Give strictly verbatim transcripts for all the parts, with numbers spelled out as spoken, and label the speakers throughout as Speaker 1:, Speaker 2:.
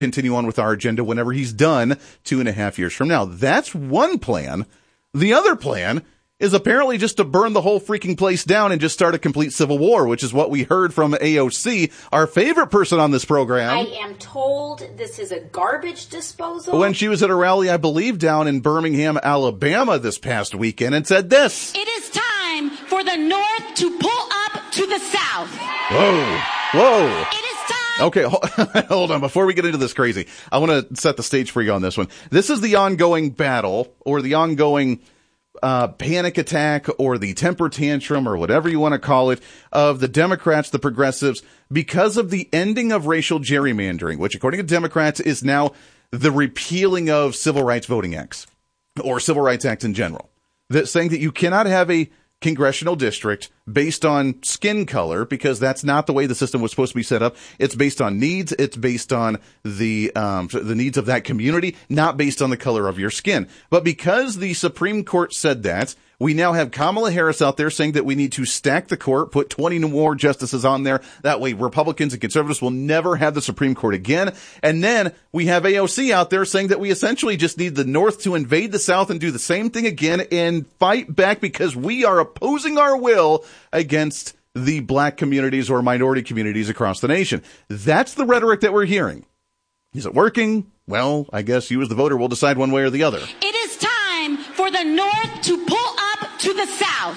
Speaker 1: continue on with our agenda whenever he's done two and a half years from now. That's one plan. The other plan is apparently just to burn the whole freaking place down and just start a complete civil war, which is what we heard from A O C, our favorite person on this program.
Speaker 2: I am told this is a garbage disposal.
Speaker 1: When she was at a rally, I believe, down in Birmingham, Alabama this past weekend and said this.
Speaker 3: It is time for the North to pull up to the South.
Speaker 1: Whoa, whoa.
Speaker 3: It is time.
Speaker 1: Okay, hold on. Before we get into this crazy, I want to set the stage for you on this one. This is the ongoing battle or the ongoing Uh, panic attack or the temper tantrum or whatever you want to call it of the Democrats, the progressives, because of the ending of racial gerrymandering, which according to Democrats is now the repealing of civil rights voting acts or civil rights acts in general. That saying that you cannot have a congressional district based on skin color because that's not the way the system was supposed to be set up. It's based on needs. It's based on the um, the needs of that community, not based on the color of your skin. But because the Supreme Court said that, we now have Kamala Harris out there saying that we need to stack the court, put twenty more justices on there. That way Republicans and conservatives will never have the Supreme Court again. And then we have A O C out there saying that we essentially just need the North to invade the South and do the same thing again and fight back because we are opposing our will against the black communities or minority communities across the nation. That's the rhetoric that we're hearing. Is it working? Well, I guess you as the voter will decide one way or the other.
Speaker 3: It is time for the North to pull up to the South.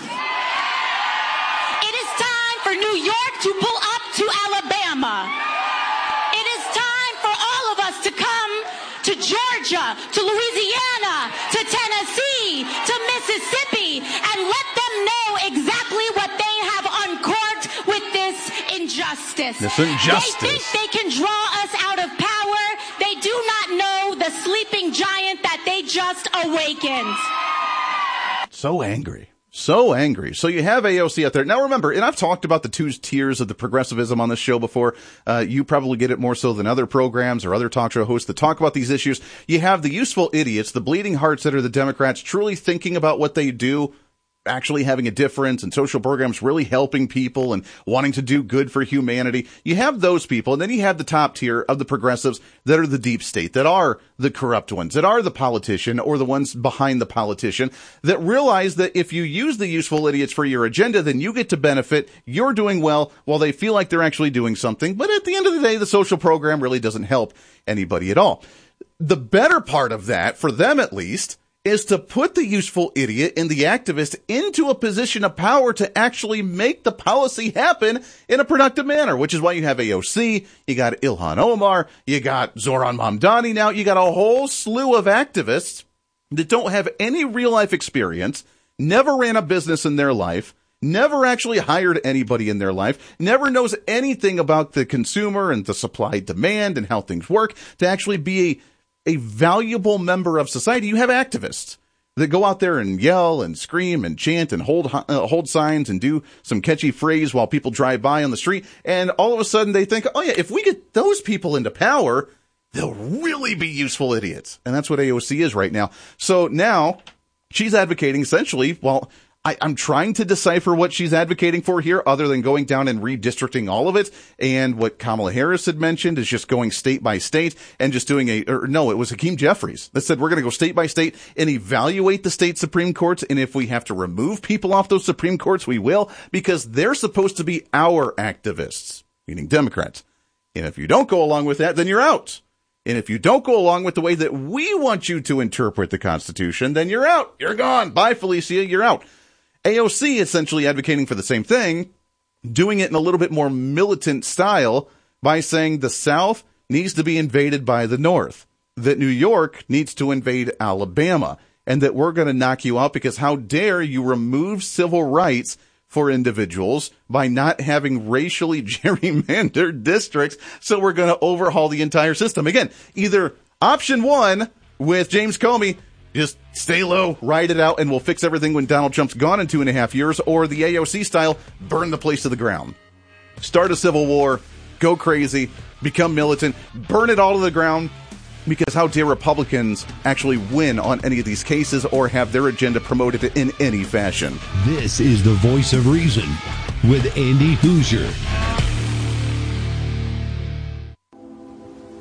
Speaker 3: It is time for New York to pull up to Alabama. It is time for all of us to come to Georgia, to Louisiana, to Tennessee, to Mississippi, and let them know exactly what they have uncorked with this injustice.
Speaker 1: This injustice.
Speaker 3: They think they can draw us out of power. They do not know the sleeping giant that they just awakened.
Speaker 1: So angry. So angry. So you have A O C out there. Now remember, and I've talked about the two tiers of the progressivism on this show before. Uh, you probably get it more so than other programs or other talk show hosts that talk about these issues. You have the useful idiots, the bleeding hearts that are the Democrats truly thinking about what they do, actually having a difference and social programs really helping people and wanting to do good for humanity. You have those people, and then you have the top tier of the progressives that are the deep state, that are the corrupt ones, that are the politician or the ones behind the politician, that realize that if you use the useful idiots for your agenda, then you get to benefit, you're doing well, while they feel like they're actually doing something. But at the end of the day, the social program really doesn't help anybody at all. The better part of that, for them at least, is to put the useful idiot and the activist into a position of power to actually make the policy happen in a productive manner, which is why you have A O C, you got Ilhan Omar, you got Zoran Mamdani now, you got a whole slew of activists that don't have any real-life experience, never ran a business in their life, never actually hired anybody in their life, never knows anything about the consumer and the supply-demand and how things work, to actually be a a valuable member of society. You have activists that go out there and yell and scream and chant and hold uh, hold signs and do some catchy phrase while people drive by on the street. And all of a sudden they think, oh yeah, if we get those people into power, they'll really be useful idiots. And that's what A O C is right now. So now she's advocating essentially, well, I, I'm trying to decipher what she's advocating for here other than going down and redistricting all of it. And what Kamala Harris had mentioned is just going state by state and just doing a, or no, it was Hakeem Jeffries that said, we're going to go state by state and evaluate the state Supreme Courts. And if we have to remove people off those Supreme Courts, we will, because they're supposed to be our activists, meaning Democrats. And if you don't go along with that, then you're out. And if you don't go along with the way that we want you to interpret the Constitution, then you're out. You're gone. Bye, Felicia. You're out. A O C essentially advocating for the same thing, doing it in a little bit more militant style by saying the South needs to be invaded by the North, that New York needs to invade Alabama, and that we're going to knock you out because how dare you remove civil rights for individuals by not having racially gerrymandered districts, so we're going to overhaul the entire system. Again, either option one with James Comey, just stay low, ride it out, and we'll fix everything when Donald Trump's gone in two and a half years, or the A O C style, burn the place to the ground. Start a civil war, go crazy, become militant, burn it all to the ground, because how dare Republicans actually win on any of these cases or have their agenda promoted in any fashion.
Speaker 4: This is the Voice of Reason with Andy Hoosier.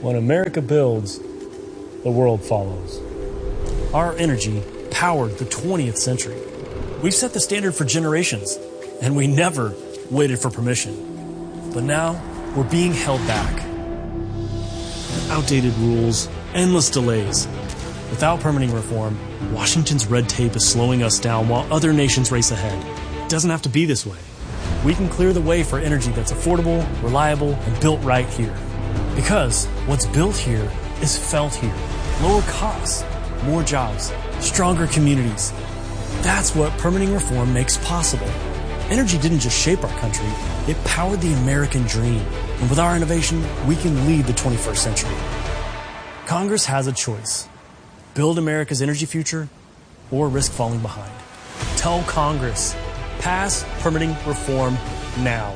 Speaker 5: When America builds, the world follows. Our energy powered the twentieth century. We've set the standard for generations, and we never waited for permission. But now, we're being held back. Outdated rules, endless delays. Without permitting reform, Washington's red tape is slowing us down while other nations race ahead. It doesn't have to be this way. We can clear the way for energy that's affordable, reliable, and built right here. Because what's built here is felt here. Lower costs, more jobs, stronger communities. That's what permitting reform makes possible. Energy didn't just shape our country, it powered the American dream. And with our innovation, we can lead the twenty-first century. Congress has a choice. Build America's energy future or risk falling behind. Tell Congress, pass permitting reform now.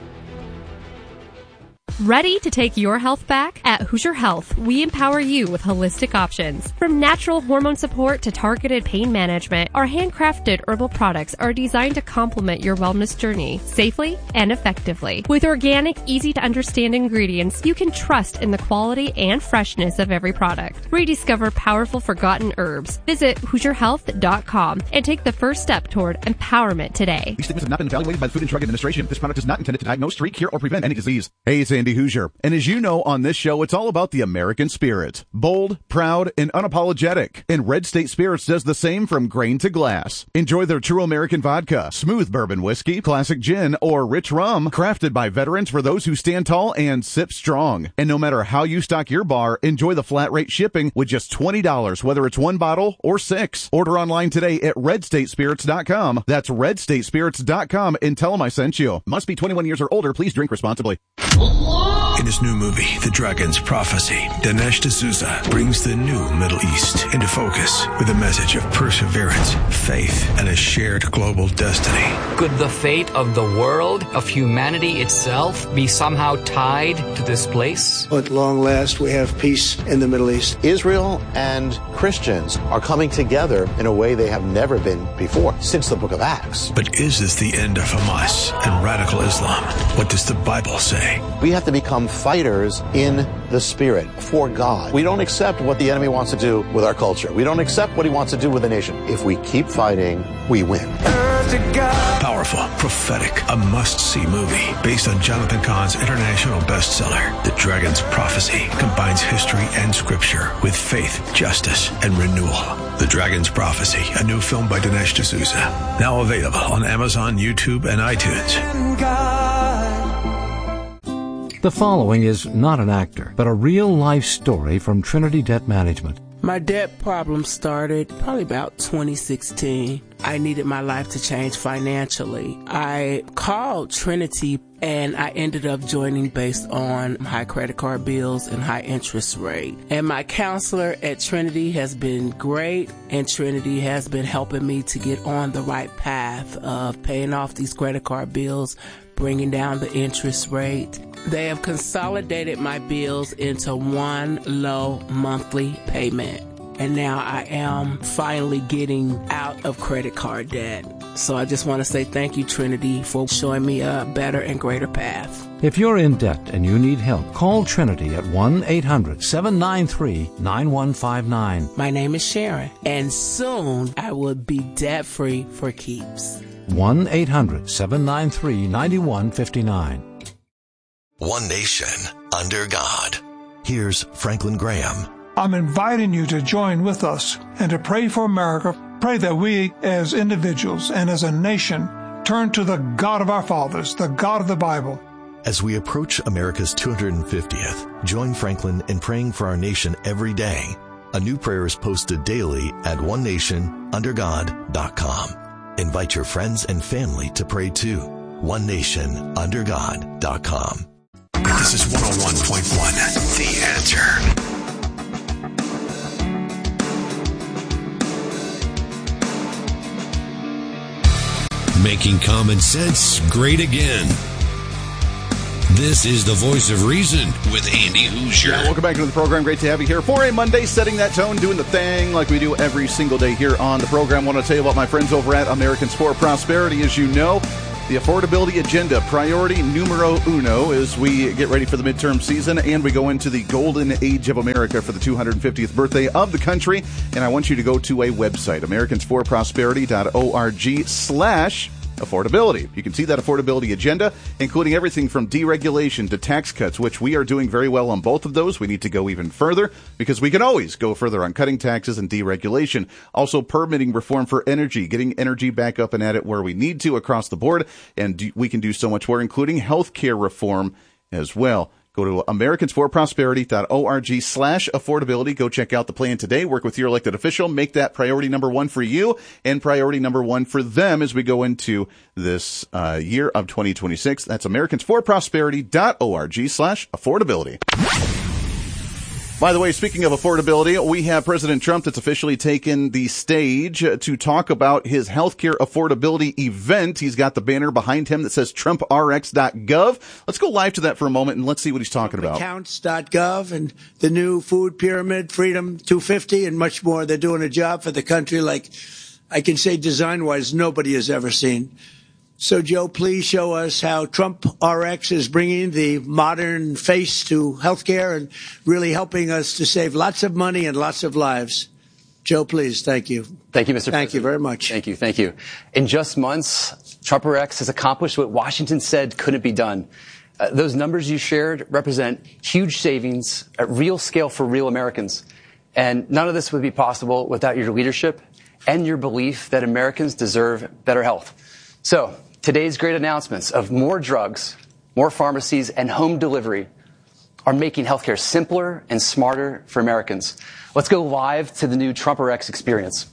Speaker 6: Ready to take your health back? At Hoosier Health, we empower you with holistic options. From natural hormone support to targeted pain management, our handcrafted herbal products are designed to complement your wellness journey safely and effectively. With organic, easy-to-understand ingredients, you can trust in the quality and freshness of every product. Rediscover powerful forgotten herbs. Visit Hoosier Health dot com and take the first step toward empowerment today.
Speaker 1: These statements have not been evaluated by the Food and Drug Administration. This product is not intended to diagnose, treat, cure, or prevent any disease. Hey, it's Andy Hoosier. And as you know, on this show, it's all about the American spirit. Bold, proud, and unapologetic. And Red State Spirits does the same from grain to glass. Enjoy their true American vodka, smooth bourbon whiskey, classic gin, or rich rum, crafted by veterans for those who stand tall and sip strong. And no matter how you stock your bar, enjoy the flat rate shipping with just twenty dollars, whether it's one bottle or six. Order online today at red state spirits dot com. That's red state spirits dot com and tell them I sent you. Must be twenty-one years or older. Please drink responsibly.
Speaker 7: In his new movie, The Dragon's Prophecy, Dinesh D'Souza brings the new Middle East into focus with a message of perseverance, faith, and a shared global destiny.
Speaker 8: Could the fate of the world, of humanity itself, be somehow tied to this place?
Speaker 9: At long last, we have peace in the Middle East.
Speaker 10: Israel and Christians are coming together in a way they have never been before, since the book of Acts.
Speaker 7: But is this the end of Hamas and radical Islam? What does the Bible say?
Speaker 10: We have to become fighters in the spirit for God. We don't accept what the enemy wants to do with our culture. We don't accept what he wants to do with the nation. If we keep fighting, we win.
Speaker 7: Powerful, prophetic, a must-see movie based on Jonathan Cahn's international bestseller. The Dragon's Prophecy combines history and scripture with faith, justice, and renewal. The Dragon's Prophecy, a new film by Dinesh D'Souza. Now available on Amazon, YouTube, and iTunes.
Speaker 11: The following is not an actor, but a real-life story from Trinity Debt Management.
Speaker 12: My debt problem started probably about twenty sixteen. I needed my life to change financially. I called Trinity and I ended up joining based on high credit card bills and high interest rate. And my counselor at Trinity has been great, and Trinity has been helping me to get on the right path of paying off these credit card bills, bringing down the interest rate. They have consolidated my bills into one low monthly payment. And now I am finally getting out of credit card debt. So I just want to say thank you, Trinity, for showing me a better and greater path.
Speaker 11: If you're in debt and you need help, call Trinity at one eight hundred seven nine three nine one five nine.
Speaker 12: My name is Sharon, and soon I will be debt-free for keeps.
Speaker 11: one eight hundred seven nine three nine one five nine.
Speaker 13: One nation under God. Here's Franklin Graham.
Speaker 14: I'm inviting you to join with us and to pray for America. Pray that we as individuals and as a nation turn to the God of our fathers, the God of the Bible.
Speaker 13: As we approach America's two hundred fiftieth, join Franklin in praying for our nation every day. A new prayer is posted daily at one nation under god dot com. Invite your friends and family to pray too. one nation under god dot com.
Speaker 7: This is one oh one point one, The Answer.
Speaker 4: Making common sense great again. This is the Voice of Reason with Andy Hoosier.
Speaker 1: Yeah, welcome back to the program. Great to have you here for a Monday, setting that tone, doing the thing like we do every single day here on the program. I want to tell you about my friends over at American Sport Prosperity. As you know, The affordability agenda, priority numero uno, as we get ready for the midterm season and we go into the golden age of America for the two hundred fiftieth birthday of the country. And I want you to go to a website, Americans for Prosperity dot org slash affordability. You can see that affordability agenda, including everything from deregulation to tax cuts, which we are doing very well on both of those. We need to go even further because we can always go further on cutting taxes and deregulation. Also, permitting reform for energy, getting energy back up and at it where we need to across the board. And we can do so much more, including healthcare reform as well. Go to Americans for Prosperity dot org slash affordability. Go check out the plan today. Work with your elected official. Make that priority number one for you and priority number one for them as we go into this uh, year of twenty twenty-six. That's Americans for Prosperity dot org slash affordability. By the way, speaking of affordability, we have President Trump that's officially taken the stage to talk about his healthcare affordability event. He's got the banner behind him that says Trump R X dot gov. Let's go live to that for a moment and let's see what he's talking about.
Speaker 9: Accounts dot gov and the new food pyramid, Freedom two fifty, and much more. They're doing a job for the country like I can say design-wise nobody has ever seen. So, Joe, please show us how Trump R X is bringing the modern face to healthcare and really helping us to save lots of money and lots of lives. Joe, please. Thank you.
Speaker 15: Thank you, Mister
Speaker 9: Thank
Speaker 15: President.
Speaker 9: you very much.
Speaker 15: Thank you. Thank you. In just months, Trump R X has accomplished what Washington said couldn't be done. Uh, those numbers you shared represent huge savings at real scale for real Americans. And none of this would be possible without your leadership and your belief that Americans deserve better health. So, today's great announcements of more drugs, more pharmacies, and home delivery are making healthcare simpler and smarter for Americans. Let's go live to the new Trump R X experience.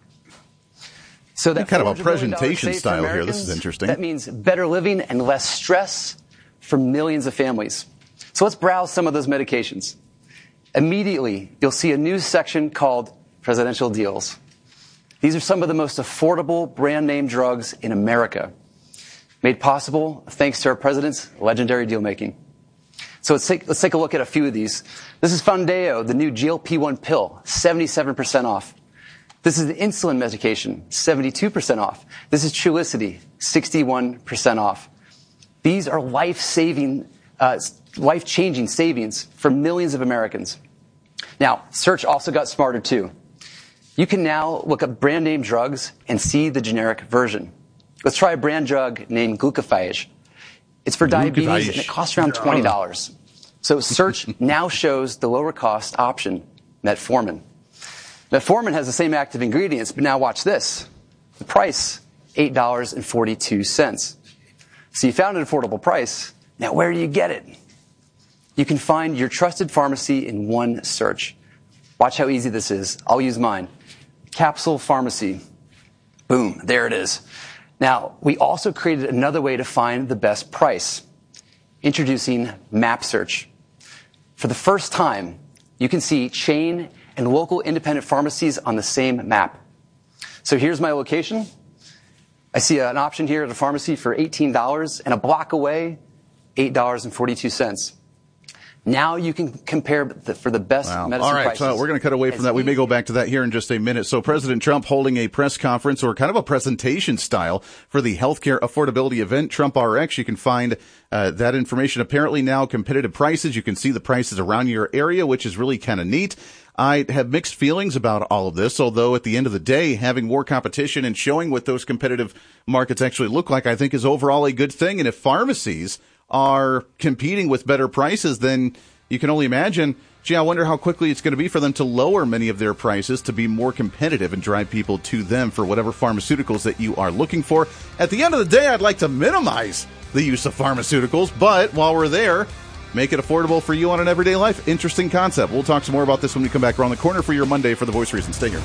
Speaker 15: So that
Speaker 1: kind of a presentation style here. This is interesting.
Speaker 15: That means better living and less stress for millions of families. So let's browse some of those medications. Immediately, you'll see a new section called Presidential Deals. These are some of the most affordable brand name drugs in America, made possible thanks to our president's legendary deal making. So let's take, let's take a look at a few of these. This is Foundayo, the new G L P one pill, seventy-seven percent off. This is the insulin medication, seventy-two percent off. This is Trulicity, sixty-one percent off. These are life-saving, uh, life-changing savings for millions of Americans. Now, search also got smarter too. You can now look up brand name drugs and see the generic version. Let's try a brand drug named Glucophage. It's for diabetes
Speaker 1: Glucophage.
Speaker 15: and it costs around twenty dollars. So search now shows the lower cost option, Metformin. Metformin has the same active ingredients, but now watch this. The price, eight dollars and forty-two cents. So you found an affordable price. Now where do you get it? You can find your trusted pharmacy in one search. Watch how easy this is. I'll use mine. Capsule Pharmacy. Boom, there it is. Now, we also created another way to find the best price. Introducing Map Search. For the first time, you can see chain and local independent pharmacies on the same map. So here's my location. I see an option here at a pharmacy for eighteen dollars, and a block away, eight dollars and forty-two cents. Now you can compare the, for the best
Speaker 1: wow.
Speaker 15: medicine
Speaker 1: All right,
Speaker 15: prices.
Speaker 1: so we're going to cut away from that. We may go back to that here in just a minute. So President Trump holding a press conference or kind of a presentation style for the healthcare affordability event, Trump R X. You can find uh, that information. Apparently now competitive prices. You can see the prices around your area, which is really kind of neat. I have mixed feelings about all of this, although at the end of the day, having more competition and showing what those competitive markets actually look like, I think is overall a good thing. And if pharmacies are competing with better prices, then you can only imagine, gee, I wonder how quickly it's going to be for them to lower many of their prices to be more competitive and drive people to them for whatever pharmaceuticals that you are looking for. At the end of the day, I'd like to minimize the use of pharmaceuticals, but while we're there, make it affordable for you on an everyday life. Interesting concept. We'll talk some more about this when we come back around the corner for your Monday for The Voice of Reason. Stay here.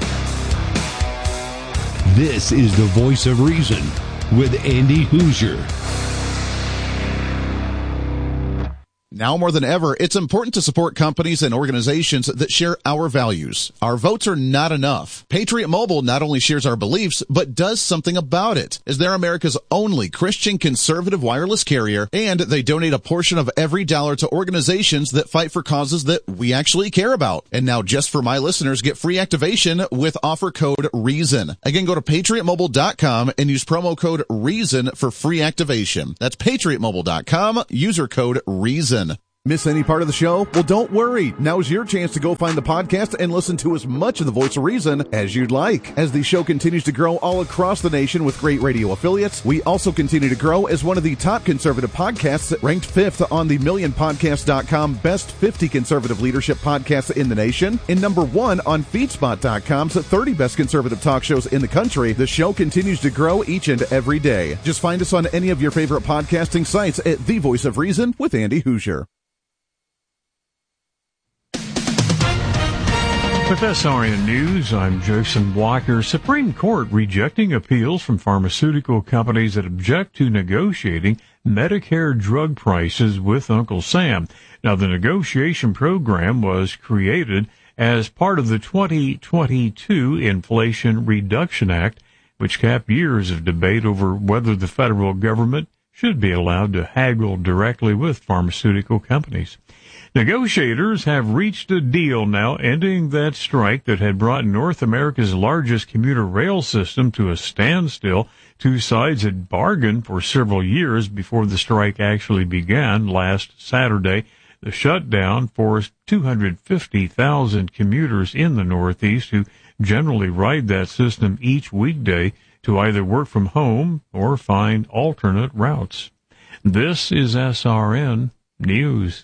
Speaker 4: This is The Voice of Reason with Andy Hoosier.
Speaker 1: Now more than ever, it's important to support companies and organizations that share our values. Our votes are not enough. Patriot Mobile not only shares our beliefs, but does something about it, as they're America's only Christian conservative wireless carrier, and they donate a portion of every dollar to organizations that fight for causes that we actually care about. And now just for my listeners, get free activation with offer code REASON. Again, go to patriot mobile dot com and use promo code REASON for free activation. That's patriot mobile dot com, user code REASON. Miss any part of the show? Well, don't worry. Now's your chance to go find the podcast and listen to as much of the Voice of Reason as you'd like. As the show continues to grow all across the nation with great radio affiliates, we also continue to grow as one of the top conservative podcasts, ranked fifth on the million podcast dot com Best fifty Conservative Leadership Podcasts in the nation, and number one on feedspot dot com's thirty Best Conservative Talk Shows in the country. The show continues to grow each and every day. Just find us on any of your favorite podcasting sites at The Voice of Reason with Andy Hoosier.
Speaker 16: With S R N News, I'm Jason Blocker. Supreme Court rejecting appeals from pharmaceutical companies that object to negotiating Medicare drug prices with Uncle Sam. Now, the negotiation program was created as part of the twenty twenty-two Inflation Reduction Act, which capped years of debate over whether the federal government should be allowed to haggle directly with pharmaceutical companies. Negotiators have reached a deal now, ending that strike that had brought North America's largest commuter rail system to a standstill. Two sides had bargained for several years before the strike actually began last Saturday. The shutdown forced two hundred fifty thousand commuters in the Northeast, who generally ride that system each weekday, to either work from home or find alternate routes. This is S R N News.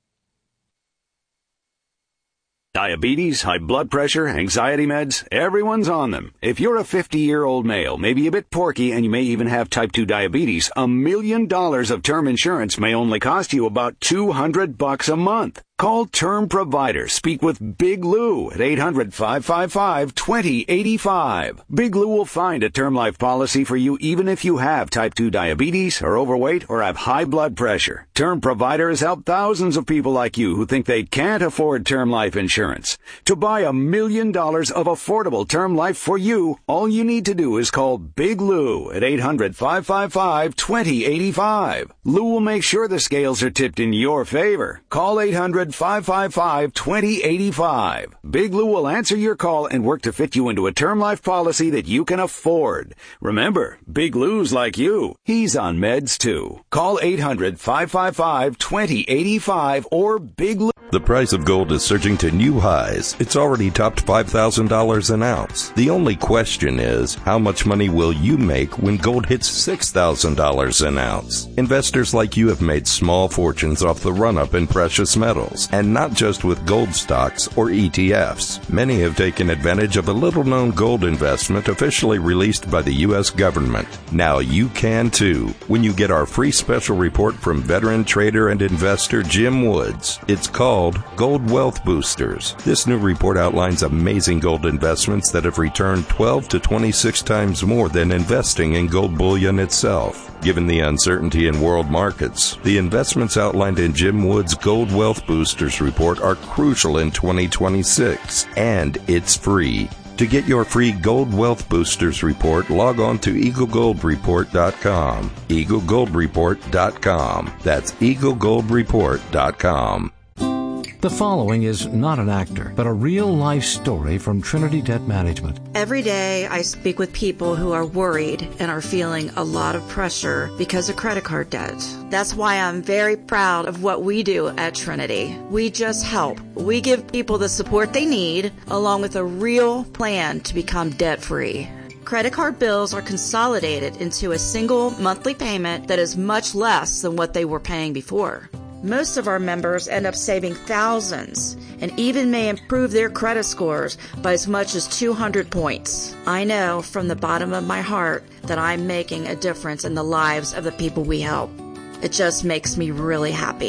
Speaker 17: Diabetes, high blood pressure, anxiety meds, everyone's on them. If you're a fifty-year-old male, maybe a bit porky, and you may even have type two diabetes, a million dollars of term insurance may only cost you about two hundred bucks a month. Call Term Provider. Speak with Big Lou at eight hundred, five five five, two zero eight five. Big Lou will find a term life policy for you even if you have type two diabetes, are overweight, or have high blood pressure. Term Provider has helped thousands of people like you who think they can't afford term life insurance. To buy a million dollars of affordable term life for you, all you need to do is call Big Lou at eight hundred, five five five, two zero eight five. Lou will make sure the scales are tipped in your favor. Call eight hundred, five five five, two zero eight five. Big Lou will answer your call and work to fit you into a term life policy that you can afford. Remember, Big Lou's like you. He's on meds too. Call eight hundred, five five five, two zero eight five or Big Lou.
Speaker 18: The price of gold is surging to new highs. It's already topped five thousand dollars an ounce. The only question is, how much money will you make when gold hits six thousand dollars an ounce? Investors like you have made small fortunes off the run-up in precious metals, and not just with gold stocks or E T Fs. Many have taken advantage of a little-known gold investment officially released by the U S government. Now you can too, when you get our free special report from veteran trader and investor Jim Woods. It's called Gold Wealth Boosters. This new report outlines amazing gold investments that have returned twelve to twenty-six times more than investing in gold bullion itself. Given the uncertainty in world markets, the investments outlined in Jim Woods' Gold Wealth Boosters report are crucial in twenty twenty-six, and it's free. To get your free Gold Wealth Boosters report, log on to eagle gold report dot com. eagle gold report dot com. That's eagle gold report dot com.
Speaker 11: The following is not an actor, but a real-life story from Trinity Debt Management.
Speaker 19: Every day I speak with people who are worried and are feeling a lot of pressure because of credit card debt. That's why I'm very proud of what we do at Trinity. We just help. We give people the support they need, along with a real plan to become debt-free. Credit card bills are consolidated into a single monthly payment that is much less than what they were paying before. Most of our members end up saving thousands and even may improve their credit scores by as much as two hundred points. I know from the bottom of my heart that I'm making a difference in the lives of the people we help. It just makes me really happy.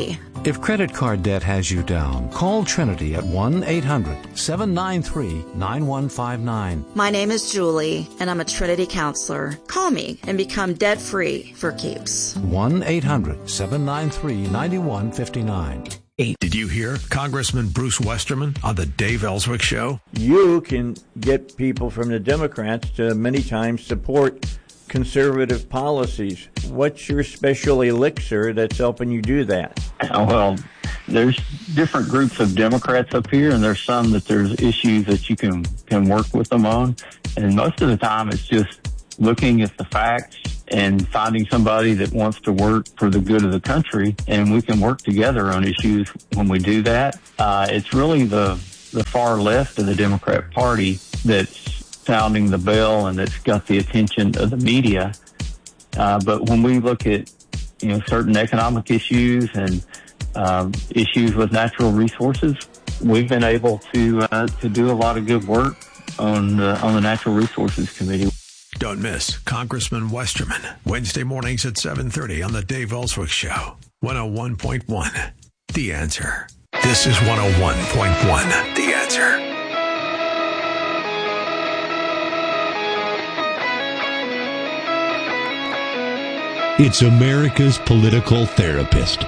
Speaker 11: If credit card debt has you down, call Trinity at one eight hundred seven nine three nine one five nine.
Speaker 19: My name is Julie, and I'm a Trinity counselor. Call me and become debt-free for keeps.
Speaker 11: one eight hundred seven nine three nine one five nine.
Speaker 7: Did you hear Congressman Bruce Westerman on the Dave Ellswick Show?
Speaker 20: You can get people from the Democrats to many times support conservative policies. What's your special elixir that's helping you do that?
Speaker 21: Well, there's different groups of Democrats up here, and there's some that there's issues that you can, can work with them on. And most of the time it's just looking at the facts and finding somebody that wants to work for the good of the country, and we can work together on issues when we do that. Uh, it's really the, the far left of the Democrat Party that's sounding the bell and that's got the attention of the media. Uh, but when we look at, you know, certain economic issues and um, issues with natural resources, we've been able to uh, to do a lot of good work on uh, on the Natural Resources Committee.
Speaker 7: Don't miss Congressman Westerman, Wednesday mornings at seven thirty on the Dave Ellswick Show. one oh one point one, The Answer. This is one oh one point one, The Answer.
Speaker 4: It's America's political therapist.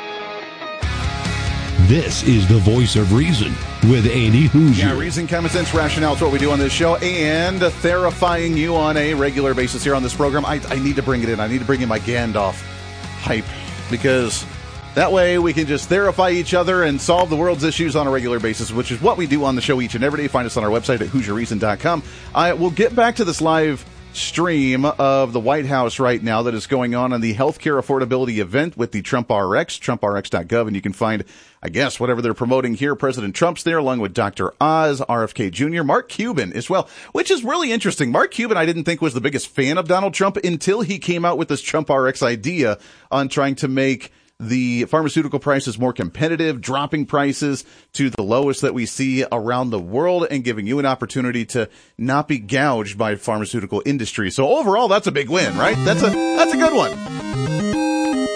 Speaker 4: This is the Voice of Reason with Andy Hoosier.
Speaker 1: Yeah, reason, common sense, rationale is what we do on this show, and therifying you on a regular basis here on this program. I, I need to bring it in. I need to bring in my Gandalf hype, because that way we can just therify each other and solve the world's issues on a regular basis, which is what we do on the show each and every day. Find us on our website at hoosier reason dot com. I will get back to this live stream of the White House right now that is going on on the healthcare affordability event with the Trump R X, trump r x dot gov, and you can find, I guess, whatever they're promoting here. President Trump's there, along with Doctor Oz, R F K Junior, Mark Cuban as well, which is really interesting. Mark Cuban, I didn't think was the biggest fan of Donald Trump until he came out with this Trump R X idea on trying to make the pharmaceutical prices more competitive, dropping prices to the lowest that we see around the world, and giving you an opportunity to not be gouged by pharmaceutical industry. So overall, that's a big win, right? That's a that's a good one.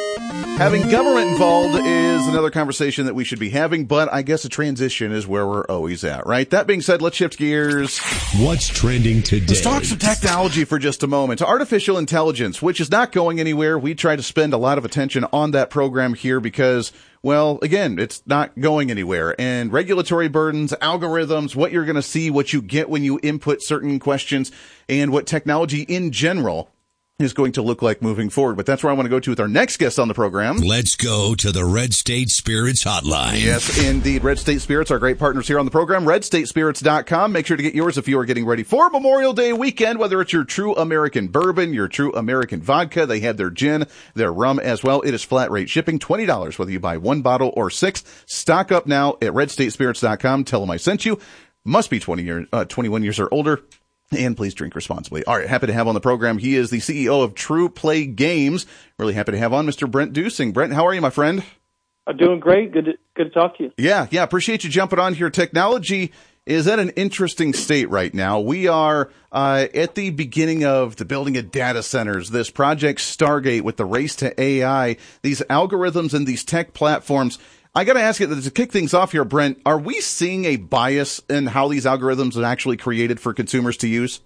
Speaker 1: Having government involved is another conversation that we should be having, but I guess a transition is where we're always at, right? That being said, let's shift gears.
Speaker 4: What's trending today?
Speaker 1: Let's talk some technology for just a moment. Artificial intelligence, which is not going anywhere. We try to spend a lot of attention on that program here because, well, again, it's not going anywhere. And regulatory burdens, algorithms, what you're going to see, what you get when you input certain questions, and what technology in general is going to look like moving forward. But that's where I want to go to with our next guest on the program.
Speaker 4: Let's go to the Red State Spirits Hotline.
Speaker 1: Yes, indeed. Red State Spirits are great partners here on the program. red state spirits dot com. Make sure to get yours if you are getting ready for Memorial Day weekend, whether it's your true American bourbon, your true American vodka. They have their gin, their rum as well. It is flat rate shipping, twenty dollars, whether you buy one bottle or six. Stock up now at red state spirits dot com. Tell them I sent you. Must be twenty years, uh, twenty-one years or older. And please drink responsibly. All right, happy to have on the program. He is the C E O of True Play Games. Really happy to have on Mister Brent Dusing. Brent, how are you, my friend?
Speaker 22: I'm doing great. Good to, good to talk to you.
Speaker 1: Yeah, yeah, appreciate you jumping on here. Technology is at an interesting state right now. We are uh, at the beginning of the building of data centers, this Project Stargate with the race to A I, these algorithms and these tech platforms. I got to ask you, to kick things off here, Brent, are we seeing a bias in how these algorithms are actually created for consumers to use?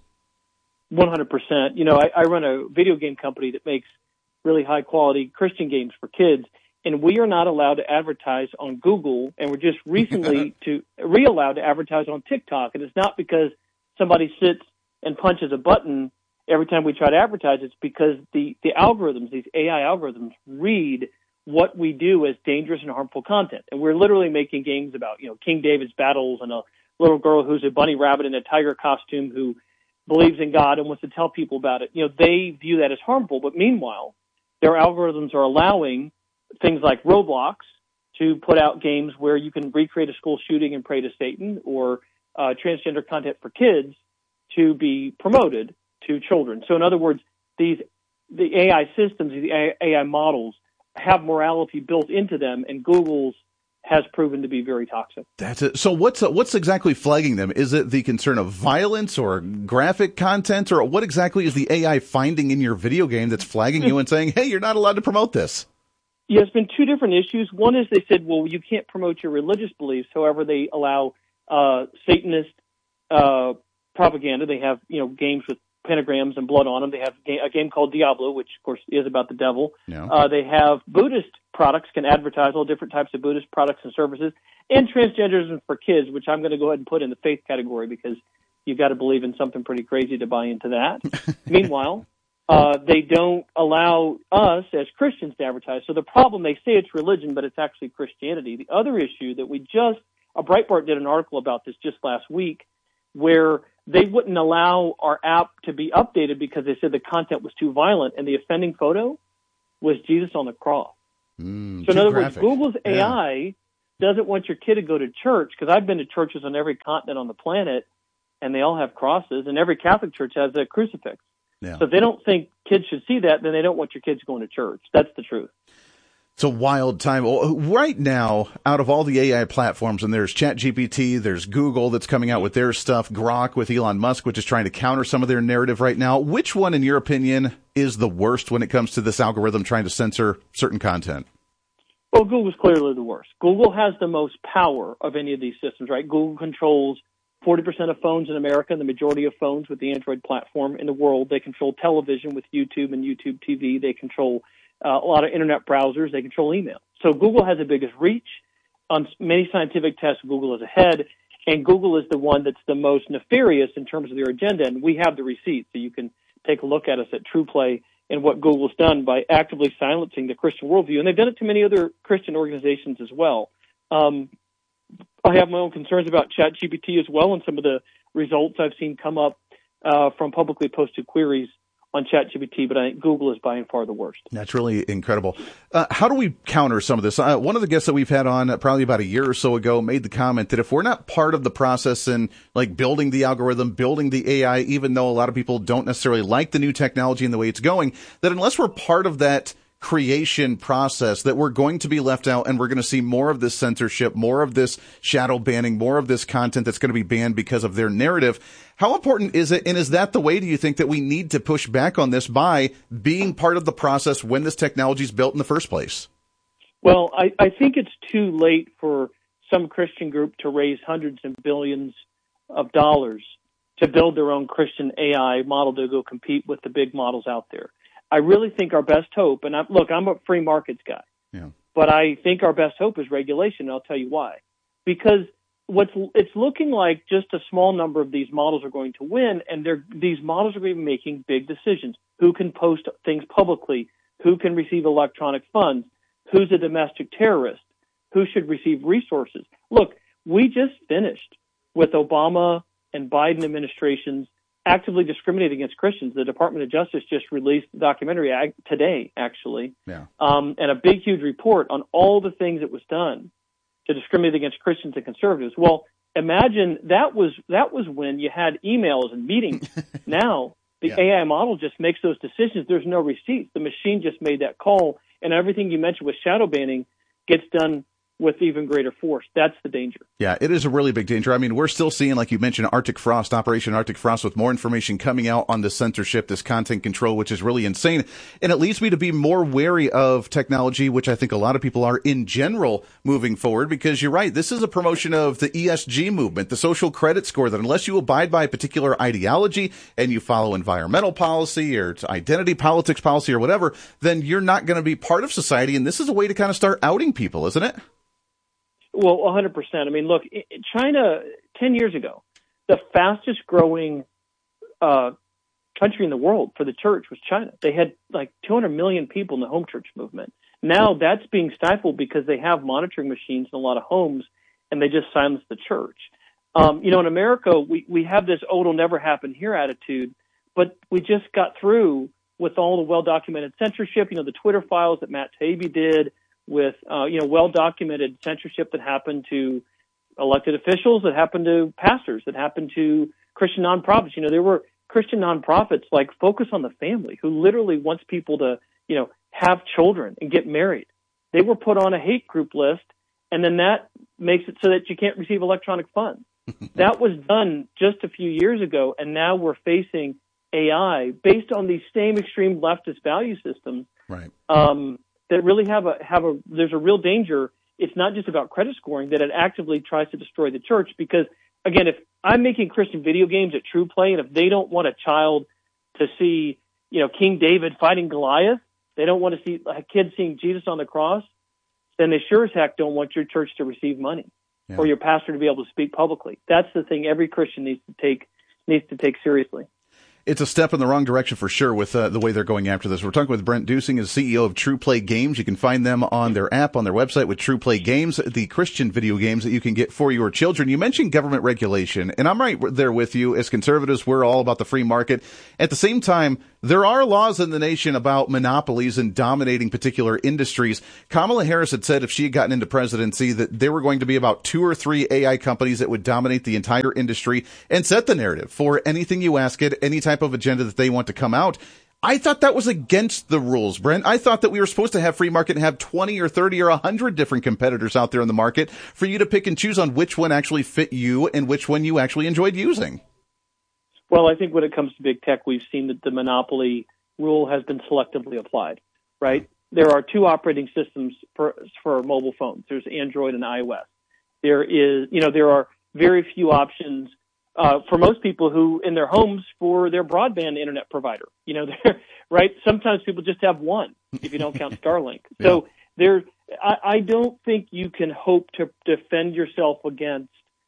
Speaker 22: one hundred percent. You know, I, I run a video game company that makes really high-quality Christian games for kids, and we are not allowed to advertise on Google, and we're just recently to re-allowed to advertise on TikTok. And it's not because somebody sits and punches a button every time we try to advertise. It's because the, the algorithms, these A I algorithms, read what we do as dangerous and harmful content. And we're literally making games about, you know, King David's battles and a little girl who's a bunny rabbit in a tiger costume who believes in God and wants to tell people about it. You know, they view that as harmful. But meanwhile, their algorithms are allowing things like Roblox to put out games where you can recreate a school shooting and pray to Satan, or uh, transgender content for kids to be promoted to children. So in other words, these the A I systems, the A I models, have morality built into them, and Google's has proven to be very toxic.
Speaker 1: That's it. So what's uh, what's exactly flagging them? Is it the concern of violence or graphic content, or what exactly is the A I finding in your video game that's flagging you and saying, hey, you're not allowed to promote this?
Speaker 22: Yeah, it's been two different issues. One is they said, well, you can't promote your religious beliefs. However, they allow uh, Satanist uh, propaganda. They have, you know, games with pentagrams and blood on them. They have a game called Diablo, which, of course, is about the devil.
Speaker 1: Yeah.
Speaker 22: Uh, they have Buddhist products, can advertise all different types of Buddhist products and services, and transgenderism for kids, which I'm going to go ahead and put in the faith category because you've got to believe in something pretty crazy to buy into that. Meanwhile, uh, they don't allow us as Christians to advertise. So the problem, they say it's religion, but it's actually Christianity. The other issue that we just, uh, Breitbart did an article about this just last week, where they wouldn't allow our app to be updated because they said the content was too violent, and the offending photo was Jesus on the cross.
Speaker 1: Mm,
Speaker 22: so in other
Speaker 1: graphic.
Speaker 22: words, Google's
Speaker 1: yeah.
Speaker 22: A I doesn't want your kid to go to church, because I've been to churches on every continent on the planet, and they all have crosses, and every Catholic church has a crucifix.
Speaker 1: Yeah.
Speaker 22: So if they don't think kids should see that, then they don't want your kids going to church. That's the truth.
Speaker 1: It's a wild time. Right now, out of all the A I platforms, and there's ChatGPT, there's Google that's coming out with their stuff, Grok with Elon Musk, which is trying to counter some of their narrative right now. Which one, in your opinion, is the worst when it comes to this algorithm trying to censor certain content?
Speaker 22: Well, Google's clearly the worst. Google has the most power of any of these systems, right? Google controls forty percent of phones in America, and the majority of phones with the Android platform in the world. They control television with YouTube and YouTube T V. They control Uh, a lot of internet browsers. They control email. So Google has the biggest reach. On many scientific tests, Google is ahead, and Google is the one that's the most nefarious in terms of their agenda, and we have the receipts, so you can take a look at us at TruePlay and what Google's done by actively silencing the Christian worldview, and they've done it to many other Christian organizations as well. Um, I have my own concerns about ChatGPT as well, and some of the results I've seen come up uh, from publicly posted queries on ChatGPT, but I think Google is by and far the worst.
Speaker 1: That's really incredible. Uh, how do we counter some of this? Uh, one of the guests that we've had on uh, probably about a year or so ago made the comment that if we're not part of the process in like building the algorithm, building the A I, even though a lot of people don't necessarily like the new technology and the way it's going, that unless we're part of that creation process, that we're going to be left out, and we're going to see more of this censorship, more of this shadow banning, more of this content that's going to be banned because of their narrative. How important is it, and is that the way, do you think, that we need to push back on this by being part of the process when this technology is built in the first place?
Speaker 22: Well, I, I think it's too late for some Christian group to raise hundreds and billions of dollars to build their own Christian A I model to go compete with the big models out there. I really think our best hope, and I, look, I'm a free markets guy,
Speaker 1: yeah.
Speaker 22: but I think our best hope is regulation, and I'll tell you why. Because what's it's looking like just a small number of these models are going to win, and they're, these models are going to be making big decisions. Who can post things publicly? Who can receive electronic funds? Who's a domestic terrorist? Who should receive resources? Look, we just finished with Obama and Biden administrations actively discriminating against Christians. The Department of Justice just released a documentary today, actually,
Speaker 1: yeah.
Speaker 22: um, and a big, huge report on all the things that was done to discriminate against Christians and conservatives. Well, imagine that was that was when you had emails and meetings. Now the
Speaker 1: yeah.
Speaker 22: A I model just makes those decisions. There's no receipts. The machine just made that call, and everything you mentioned with shadow banning gets done with even greater force. That's the danger.
Speaker 1: Yeah, it is a really big danger. I mean, we're still seeing, like you mentioned, Arctic Frost, Operation Arctic Frost, with more information coming out on the censorship, this content control, which is really insane. And it leads me to be more wary of technology, which I think a lot of people are in general moving forward, because you're right. This is a promotion of the E S G movement, the social credit score, that unless you abide by a particular ideology and you follow environmental policy or identity politics policy or whatever, then you're not going to be part of society. And this is a way to kind of start outing people, isn't it?
Speaker 22: Well, one hundred percent. I mean, look, China, ten years ago, the fastest growing uh, country in the world for the church was China. They had like two hundred million people in the home church movement. Now that's being stifled because they have monitoring machines in a lot of homes, and they just silence the church. Um, you know, in America, we, we have this, oh, it'll never happen here attitude, but we just got through with all the well-documented censorship, you know, the Twitter files that Matt Taibbi did, with, uh, you know, well-documented censorship that happened to elected officials, that happened to pastors, that happened to Christian nonprofits. You know, there were Christian nonprofits like Focus on the Family, who literally wants people to, you know, have children and get married. They were put on a hate group list, and then that makes it so that you can't receive electronic funds. That was done just a few years ago, and now we're facing A I based on these same extreme leftist value systems.
Speaker 1: Right.
Speaker 22: Um, that really have a have a there's a real danger. It's not just about credit scoring, that it actively tries to destroy the church. Because again, if I'm making Christian video games at True Play, and if they don't want a child to see, you know, King David fighting Goliath, they don't want to see a kid seeing Jesus on the cross, then they sure as heck don't want your church to receive money yeah. or your pastor to be able to speak publicly. That's the thing every Christian needs to take needs to take seriously.
Speaker 1: It's a step in the wrong direction for sure with uh, the way they're going after this. We're talking with Brent Dusing, as C E O of True Play Games. You can find them on their app, on their website with True Play Games, the Christian video games that you can get for your children. You mentioned government regulation, and I'm right there with you. As conservatives, we're all about the free market. At the same time, there are laws in the nation about monopolies and dominating particular industries. Kamala Harris had said if she had gotten into presidency that there were going to be about two or three A I companies that would dominate the entire industry and set the narrative for anything you ask it, any type of agenda that they want to come out. I thought that was against the rules, Brent. I thought that we were supposed to have free market and have twenty or thirty or one hundred different competitors out there in the market for you to pick and choose on which one actually fit you and which one you actually enjoyed using.
Speaker 22: Well, I think when it comes to big tech, we've seen that the monopoly rule has been selectively applied, right? There are two operating systems for for mobile phones. There's Android and iOS. There is, you know, there are very few options uh, for most people who, in their homes, for their broadband internet provider. You know, right? Sometimes people just have one, if you don't count Starlink. Yeah. So there, I, I don't think you can hope to defend yourself against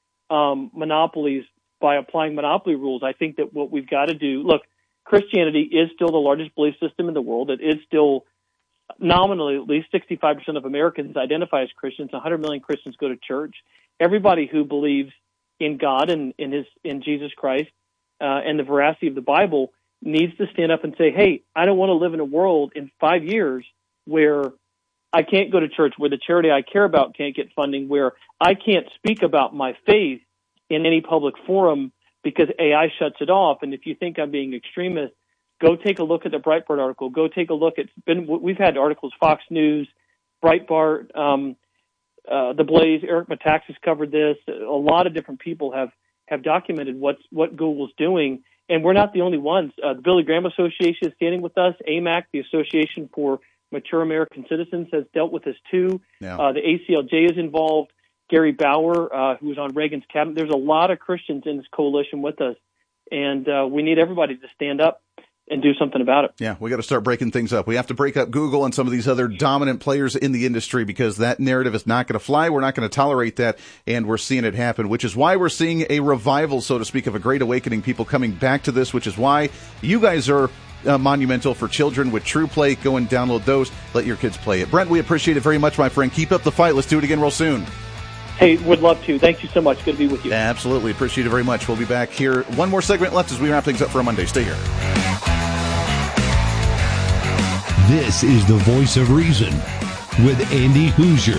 Speaker 22: um, monopolies by applying monopoly rules. I think that what we've got to do, look, Christianity is still the largest belief system in the world. It is still nominally, at least sixty-five percent of Americans identify as Christians. one hundred million Christians go to church. Everybody who believes in God and in his, in Jesus Christ, uh, and the veracity of the Bible needs to stand up and say, hey, I don't want to live in a world in five years where I can't go to church, where the charity I care about can't get funding, where I can't speak about my faith in any public forum because A I shuts it off. And if you think I'm being extremist, go take a look at the Breitbart article. Go take a look at, been, we've had articles, Fox News, Breitbart, um, uh, The Blaze, Eric Metaxas covered this. A lot of different people have, have documented what's, what Google's doing. And we're not the only ones. Uh, the Billy Graham Association is standing with us. A M A C, the Association for Mature American Citizens, has dealt with this too. Yeah. Uh, the A C L J is involved. Gary Bauer, uh, who was on Reagan's cabinet. There's a lot of Christians in this coalition with us, and uh, we need everybody to stand up and do something about it.
Speaker 1: Yeah, we got to start breaking things up. We have to break up Google and some of these other dominant players in the industry because that narrative is not going to fly. We're not going to tolerate that, and we're seeing it happen, which is why we're seeing a revival, so to speak, of a great awakening, people coming back to this, which is why you guys are uh, monumental for children with True Play. Go and download those. Let your kids play it. Brent, we appreciate it very much, my friend. Keep up the fight. Let's do it again real soon.
Speaker 22: Hey, would love to. Thank you so much. Good to be with you.
Speaker 1: Absolutely. Appreciate it very much. We'll be back here. One more segment left as we wrap things up for a Monday. Stay here.
Speaker 4: This is the Voice of Reason with Andy Hoosier.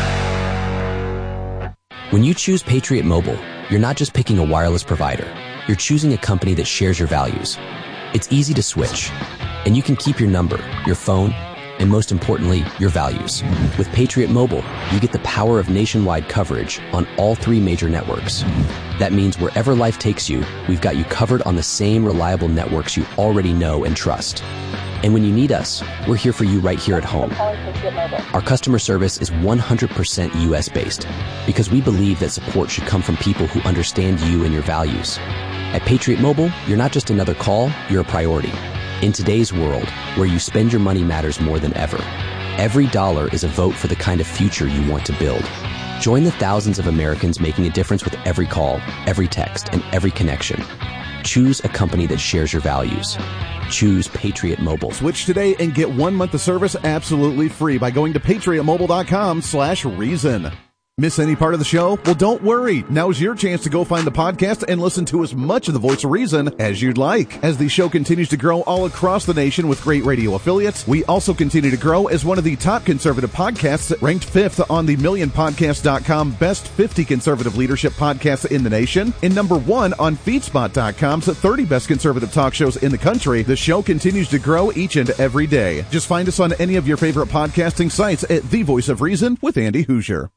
Speaker 2: When you choose Patriot Mobile, you're not just picking a wireless provider. You're choosing a company that shares your values. It's easy to switch, and you can keep your number, your phone, and most importantly, your values. With Patriot Mobile, you get the power of nationwide coverage on all three major networks. That means wherever life takes you, we've got you covered on the same reliable networks you already know and trust. And when you need us, we're here for you right here at home. Our customer service is one hundred percent U S based because we believe that support should come from people who understand you and your values. At Patriot Mobile, you're not just another call, you're a priority. In today's world, where you spend your money matters more than ever, every dollar is a vote for the kind of future you want to build. Join the thousands of Americans making a difference with every call, every text, and every connection. Choose a company that shares your values. Choose Patriot Mobile.
Speaker 1: Switch today and get one month of service absolutely free by going to patriotmobile.com slash reason. Miss any part of the show? Well, don't worry. Now's your chance to go find the podcast and listen to as much of the Voice of Reason as you'd like. As the show continues to grow all across the nation with great radio affiliates, we also continue to grow as one of the top conservative podcasts, ranked fifth on the million podcast dot com Best fifty Conservative Leadership Podcasts in the nation, and number one on feedspot dot com's thirty Best Conservative Talk Shows in the country. The show continues to grow each and every day. Just find us on any of your favorite podcasting sites at The Voice of Reason with Andy Hoosier. Hey, it's Andy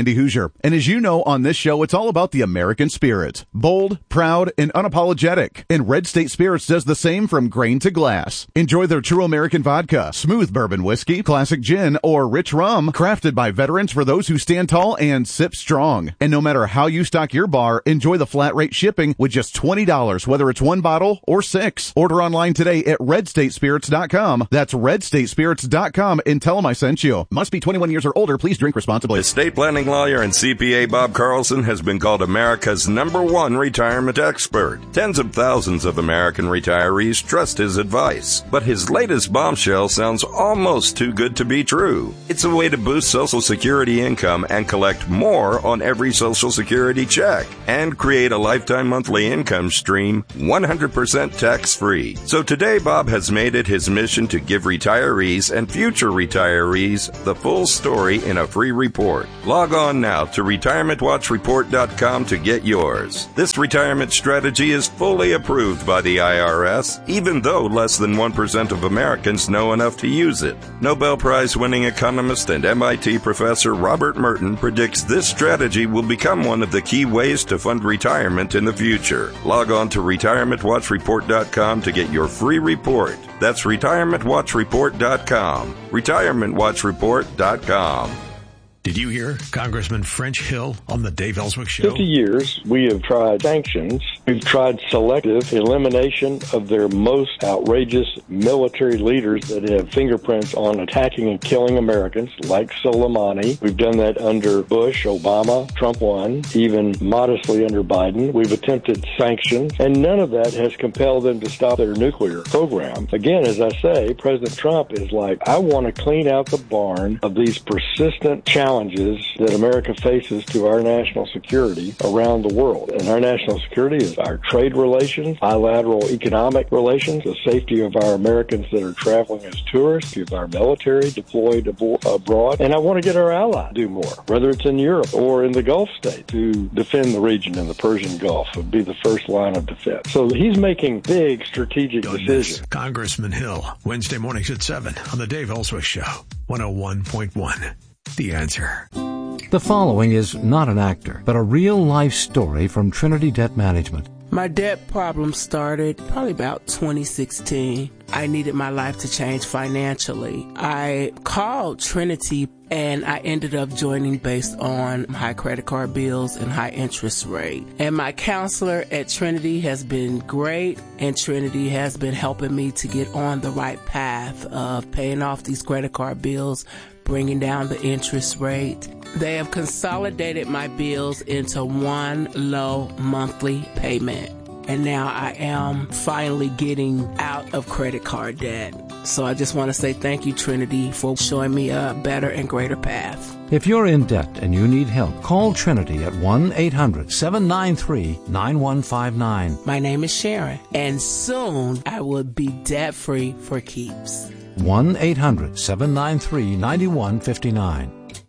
Speaker 1: Andy Hoosier. And as you know, on this show, it's all about the American spirit. Bold, proud, and unapologetic. And Red State Spirits does the same from grain to glass. Enjoy their true American vodka, smooth bourbon whiskey, classic gin, or rich rum, crafted by veterans for those who stand tall and sip strong. And no matter how you stock your bar, enjoy the flat rate shipping with just twenty dollars, whether it's one bottle or six. Order online today at red state spirits dot com. That's red state spirits dot com and tell them I sent you. Must be twenty-one years or older. Please drink responsibly.
Speaker 18: Estate planning lawyer and C P A Bob Carlson has been called America's number one retirement expert. Tens of thousands of American retirees trust his advice. But his latest bombshell sounds almost too good to be true. It's a way to boost Social Security income and collect more on every Social Security check and create a lifetime monthly income stream one hundred percent tax-free. So today, Bob has made it his mission to give retirees and future retirees the full story in a free report. Log on now to retirement watch report dot com to get yours. This retirement strategy is fully approved by the I R S, even though less than one percent of Americans know enough to use it. Nobel Prize-winning economist and M I T professor Robert Merton predicts this strategy will become one of the key ways to fund retirement in the future. Log on to retirement watch report dot com to get your free report. That's retirement watch report dot com. retirement watch report dot com.
Speaker 7: Did you hear Congressman French Hill on the Dave Ellswick Show?
Speaker 3: fifty years, we have tried sanctions. We've tried selective elimination of their most outrageous military leaders that have fingerprints on attacking and killing Americans, like Soleimani. We've done that under Bush, Obama, Trump one, even modestly under Biden. We've attempted sanctions, and none of that has compelled them to stop their nuclear program. Again, as I say, President Trump is like, I want to clean out the barn of these persistent challenges that America faces to our national security around the world. And our national security is our trade relations, bilateral economic relations, the safety of our Americans that are traveling as tourists, of our military deployed abroad. And I want to get our allies to do more, whether it's in Europe or in the Gulf states, to defend the region in the Persian Gulf would be the first line of defense. So he's making big strategic Don't decisions.
Speaker 7: Miss Congressman Hill, Wednesday mornings at seven on the Dave Ellswick Show, one oh one point one. The Answer.
Speaker 11: The following is not an actor, but a real-life story from Trinity Debt Management.
Speaker 12: My debt problem started probably about twenty sixteen. I needed my life to change financially. I called Trinity and I ended up joining based on high credit card bills and high interest rate. And my counselor at Trinity has been great, and Trinity has been helping me to get on the right path of paying off these credit card bills, bringing down the interest rate. They have consolidated my bills into one low monthly payment. And now I am finally getting out of credit card debt. So I just want to say thank you, Trinity, for showing me a better and greater path.
Speaker 11: If you're in debt and you need help, call Trinity at one eight hundred seven nine three nine one five nine.
Speaker 12: My name is Sharon, and soon I will be debt-free for keeps.
Speaker 11: one eight hundred seven nine three nine one five nine.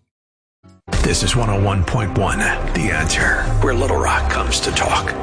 Speaker 7: This is one oh one point one, The Answer, where Little Rock comes to talk.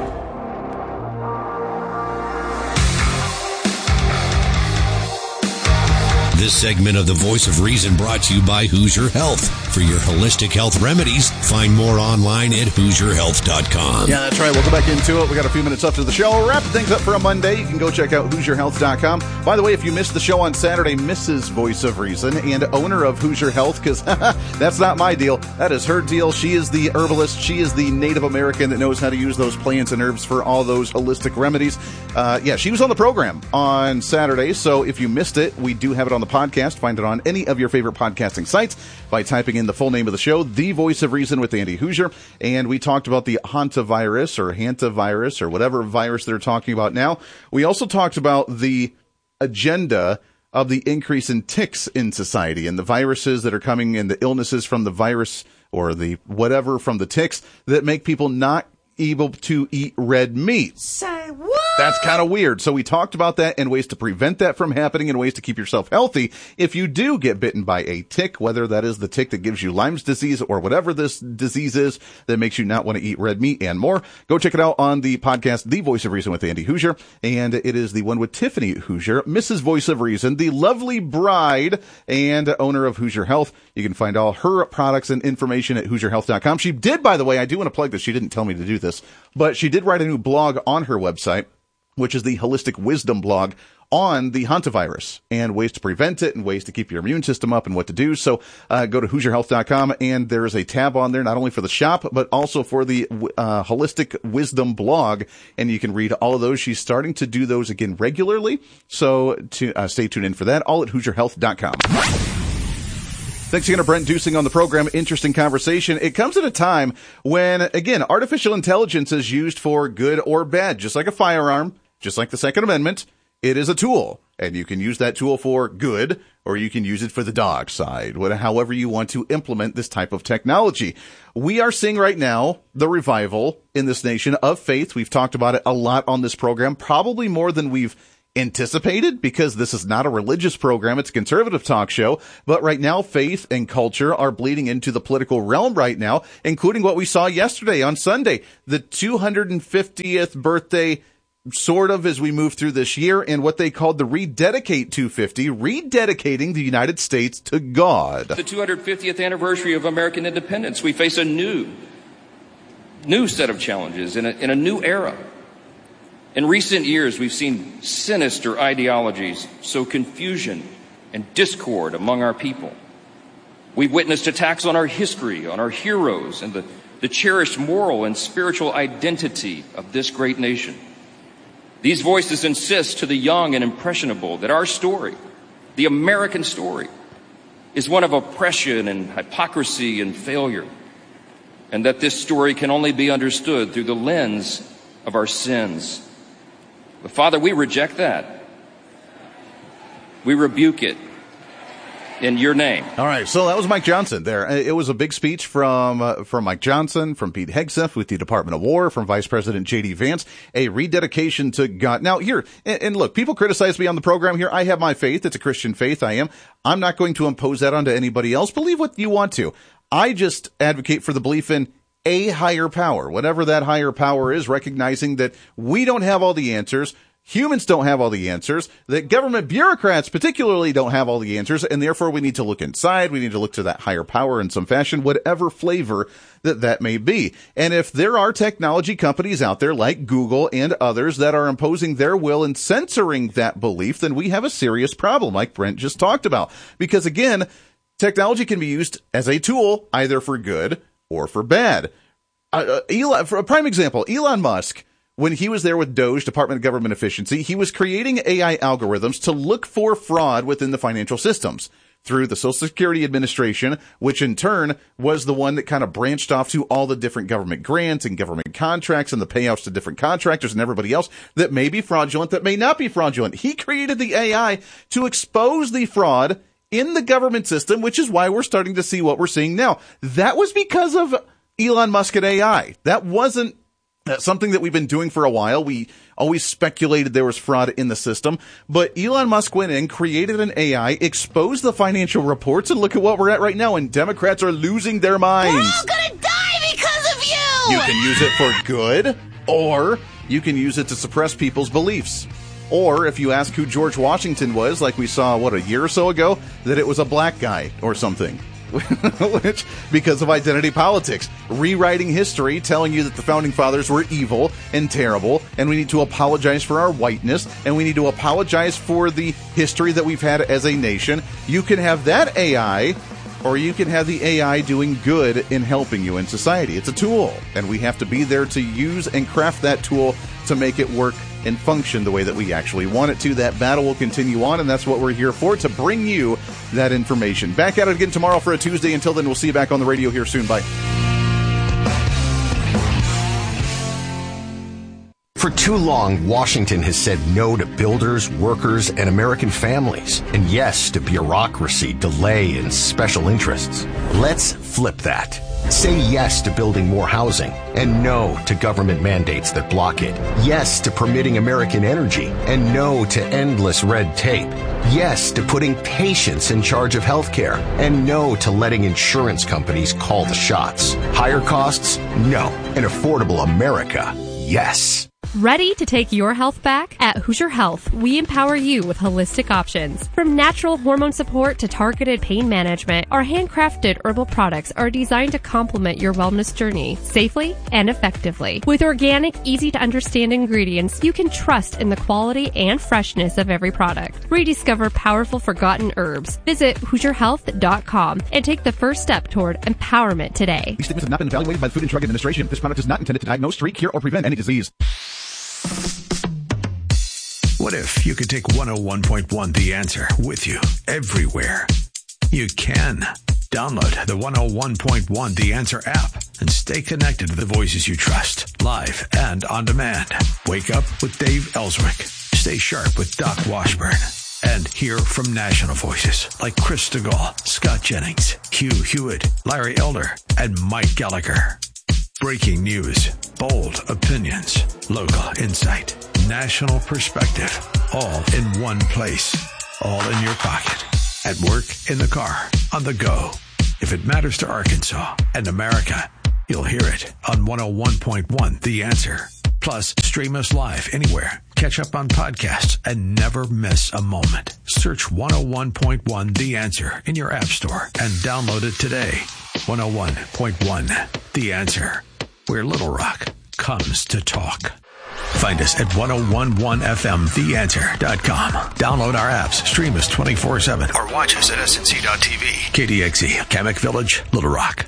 Speaker 4: This segment of The Voice of Reason brought to you by Hoosier Health. For your holistic health remedies, find more online at hoosier health dot com.
Speaker 1: Yeah, that's right. We'll go back into it. We got a few minutes left of the show. We're wrapping things up for a Monday. You can go check out hoosier health dot com. By the way, if you missed the show on Saturday, Missus Voice of Reason and owner of Hoosier Health, because that's not my deal. That is her deal. She is the herbalist. She is the Native American that knows how to use those plants and herbs for all those holistic remedies. Uh, yeah, she was on the program on Saturday, so if you missed it, we do have it on the podcast. Find it on any of your favorite podcasting sites by typing in the full name of the show, The Voice of Reason with Andy Hoosier. And we talked about the hantavirus or hantavirus or whatever virus they're talking about now. We also talked about the agenda of the increase in ticks in society and the viruses that are coming and the illnesses from the virus or the whatever from the ticks that make people not able to eat red meat.
Speaker 5: Say what?
Speaker 1: That's kind of weird. So we talked about that and ways to prevent that from happening and ways to keep yourself healthy. If you do get bitten by a tick, whether that is the tick that gives you Lyme's disease or whatever this disease is that makes you not want to eat red meat and more, go check it out on the podcast, The Voice of Reason with Andy Hoosier. And it is the one with Tiffany Hoosier, Missus Voice of Reason, the lovely bride and owner of Hoosier Health. You can find all her products and information at Hoosier Health dot com. She did, by the way, I do want to plug this. She didn't tell me to do this, but she did write a new blog on her website, which is the Holistic Wisdom blog on the hantavirus and ways to prevent it and ways to keep your immune system up and what to do. So uh, go to Hoosier Health dot com, and there is a tab on there not only for the shop, but also for the uh, Holistic Wisdom blog, and you can read all of those. She's starting to do those again regularly, so to uh, stay tuned in for that, all at Hoosier Health dot com. Thanks again to Brent Dusing on the program. Interesting conversation. It comes at a time when, again, artificial intelligence is used for good or bad, just like a firearm, just like the Second Amendment. It is a tool, and you can use that tool for good, or you can use it for the dark side, whatever, however you want to implement this type of technology. We are seeing right now the revival in this nation of faith. We've talked about it a lot on this program, probably more than we've anticipated, because this is not a religious program. It's a conservative talk show. But right now, faith and culture are bleeding into the political realm right now, including what we saw yesterday on Sunday, the two hundred fiftieth birthday, sort of, as we move through this year, and what they called the Rededicate two fifty, rededicating the United States to God.
Speaker 5: The two hundred fiftieth anniversary of American independence, we face a new, new set of challenges in a, in a new era. In recent years, we've seen sinister ideologies sow confusion and discord among our people. We've witnessed attacks on our history, on our heroes, and the, the cherished moral and spiritual identity of this great nation. These voices insist to the young and impressionable that our story, the American story, is one of oppression and hypocrisy and failure, and that this story can only be understood through the lens of our sins. But Father, we reject that. We rebuke it in your name.
Speaker 1: All right, so that was Mike Johnson there. It was a big speech from uh, from Mike Johnson, from Pete Hegseth with the Department of War, from Vice President J D Vance, a rededication to God. Now here, and, and look, people criticize me on the program here. I have my faith. It's a Christian faith. I am. I'm not going to impose that onto anybody else. Believe what you want to. I just advocate for the belief in a higher power, whatever that higher power is, recognizing that we don't have all the answers. Humans don't have all the answers, that government bureaucrats particularly don't have all the answers, and therefore we need to look inside, we need to look to that higher power in some fashion, whatever flavor that that may be. And if there are technology companies out there like Google and others that are imposing their will and censoring that belief, then we have a serious problem, like Brent just talked about. Because again, technology can be used as a tool, either for good or for bad. Uh, Elon, for a prime example, Elon Musk, when he was there with DOGE, Department of Government Efficiency, he was creating A I algorithms to look for fraud within the financial systems through the Social Security Administration, which in turn was the one that kind of branched off to all the different government grants and government contracts and the payouts to different contractors and everybody else that may be fraudulent, that may not be fraudulent. He created the A I to expose the fraud in the government system, which is why we're starting to see what we're seeing now. That was because of Elon Musk and A I. That wasn't That's something that we've been doing for a while. We always speculated there was fraud in the system, but Elon Musk went in, created an A I, exposed the financial reports, and look at what we're at right now, and Democrats are losing their minds.
Speaker 6: We're all gonna die because of you!
Speaker 1: You can use it for good, or you can use it to suppress people's beliefs. Or if you ask who George Washington was, like we saw, what, a year or so ago, that it was a black guy or something. Which, because of identity politics, rewriting history, telling you that the founding fathers were evil and terrible, and we need to apologize for our whiteness, and we need to apologize for the history that we've had as a nation. You can have that A I, or you can have the A I doing good in helping you in society. It's a tool, and we have to be there to use and craft that tool to make it work and function the way that we actually want it to. That battle will continue on, and that's what we're here for, to bring you that information. Back at it again tomorrow for a Tuesday. Until then, we'll see you back on the radio here soon. Bye.
Speaker 23: For too long, Washington has said no to builders, workers, and American families, and yes to bureaucracy, delay, and special interests. Let's flip that. Say yes to building more housing and no to government mandates that block it. Yes to permitting American energy and no to endless red tape. Yes to putting patients in charge of healthcare and no to letting insurance companies call the shots. Higher costs? No. An affordable America? Yes.
Speaker 8: Ready to take your health back? At Hoosier Health, we empower you with holistic options. From natural hormone support to targeted pain management, our handcrafted herbal products are designed to complement your wellness journey safely and effectively. With organic, easy-to-understand ingredients, you can trust in the quality and freshness of every product. Rediscover powerful forgotten herbs. Visit Hoosier Health dot com and take the first step toward empowerment today.
Speaker 1: These statements have not been evaluated by the Food and Drug Administration. This product is not intended to diagnose, treat, cure, or prevent any disease.
Speaker 7: What if you could take one oh one point one The Answer with you everywhere? You can. Download the one oh one point one The Answer app and stay connected to the voices you trust, live and on demand. Wake up with Dave Ellswick. Stay sharp with Doc Washburn. And hear from national voices like Chris DeGaulle, Scott Jennings, Hugh Hewitt, Larry Elder, and Mike Gallagher. Breaking news, bold opinions, local insight, national perspective, all in one place, all in your pocket, at work, in the car, on the go. If it matters to Arkansas and America, you'll hear it on one oh one point one The Answer. Plus, stream us live anywhere. Catch up on podcasts and never miss a moment. Search one oh one point one The Answer in your app store and download it today. one oh one point one The Answer, where Little Rock comes to talk. Find us at ten eleven F M the answer dot com. Download our apps, stream us twenty-four seven, or watch us at S N C dot T V. K D X E, Kamek Village, Little Rock.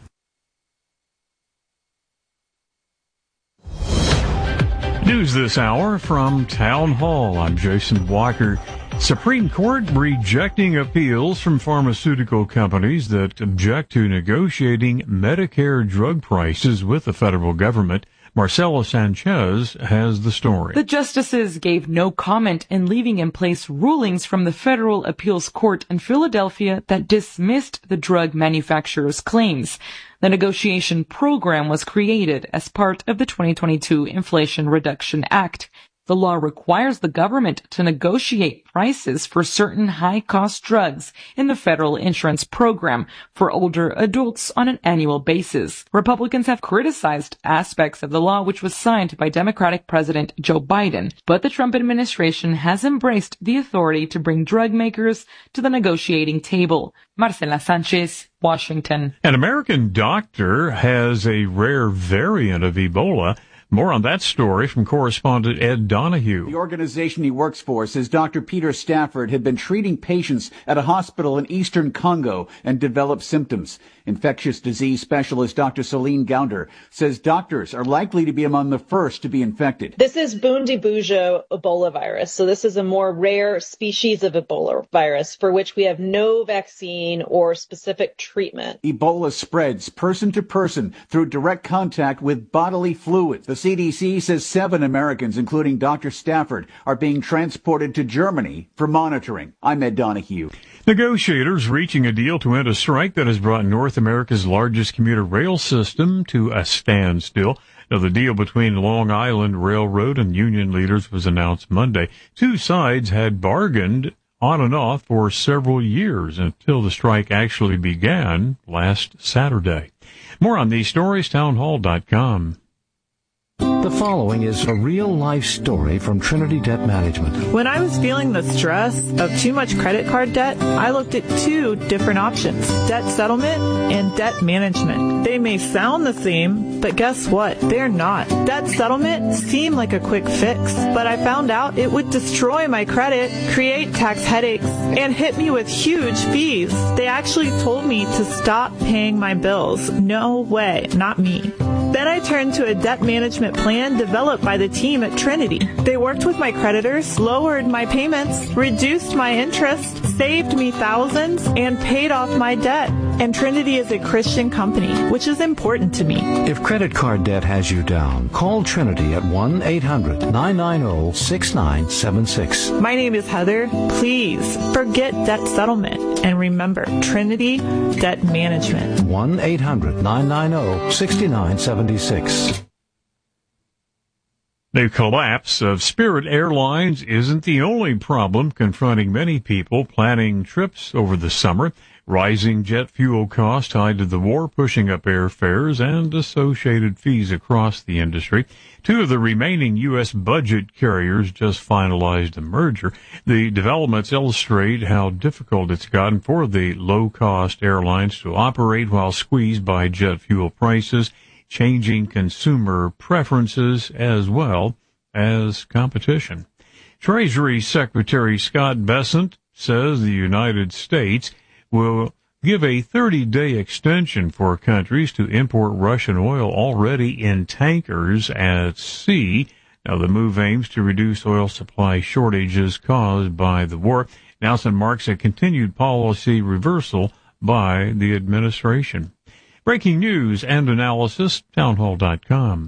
Speaker 16: News this hour from Town Hall. I'm Jason Walker. Supreme Court rejecting appeals from pharmaceutical companies that object to negotiating Medicare drug prices with the federal government. Marcela Sanchez has the story.
Speaker 10: The justices gave no comment in leaving in place rulings from the Federal Appeals Court in Philadelphia that dismissed the drug manufacturer's claims. The negotiation program was created as part of the twenty twenty-two Inflation Reduction Act. The law requires the government to negotiate prices for certain high-cost drugs in the federal insurance program for older adults on an annual basis. Republicans have criticized aspects of the law, which was signed by Democratic President Joe Biden, but the Trump administration has embraced the authority to bring drug makers to the negotiating table. Marcela Sanchez, Washington.
Speaker 16: An American doctor has a rare variant of Ebola. More on that story from correspondent Ed Donahue.
Speaker 14: The organization he works for says Doctor Peter Stafford had been treating patients at a hospital in eastern Congo and developed symptoms. Infectious disease specialist Doctor Celine Gounder says doctors are likely to be among the first to be infected.
Speaker 24: This is Bundibugyo Ebola virus. So this is a more rare species of Ebola virus for which we have no vaccine or specific treatment.
Speaker 14: Ebola spreads person to person through direct contact with bodily fluids. The C D C says seven Americans, including Doctor Stafford, are being transported to Germany for monitoring. I'm Ed Donahue.
Speaker 16: Negotiators reaching a deal to end a strike that has brought North America's largest commuter rail system to a standstill. Now, the deal between Long Island Railroad and union leaders was announced Monday. Two sides had bargained on and off for several years until the strike actually began last Saturday. More on these stories, town hall dot com.
Speaker 11: The following is a real-life story from Trinity Debt Management.
Speaker 25: When I was feeling the stress of too much credit card debt, I looked at two different options, debt settlement and debt management. They may sound the same, but guess what? They're not. Debt settlement seemed like a quick fix, but I found out it would destroy my credit, create tax headaches, and hit me with huge fees. They actually told me to stop paying my bills. No way, not me. Then I turned to a debt management plan developed by the team at Trinity. They worked with my creditors, lowered my payments, reduced my interest, saved me thousands, and paid off my debt. And Trinity is a Christian company, which is important to me.
Speaker 11: If credit card debt has you down, call Trinity at one eight hundred nine nine zero six nine seven six.
Speaker 25: My name is Heather. Please forget debt settlement and remember Trinity Debt Management.
Speaker 11: one eight hundred nine nine zero six nine seven six.
Speaker 16: The collapse of Spirit Airlines isn't the only problem confronting many people planning trips over the summer. Rising jet fuel costs tied to the war pushing up airfares and associated fees across the industry. Two of the remaining U S budget carriers just finalized a merger. The developments illustrate how difficult it's gotten for the low-cost airlines to operate while squeezed by jet fuel prices, changing consumer preferences, as well as competition. Treasury Secretary Scott Bessent says the United States will give a thirty-day extension for countries to import Russian oil already in tankers at sea. Now, the move aims to reduce oil supply shortages caused by the war. Nelson marks a continued policy reversal by the administration. Breaking news and analysis, townhall dot com.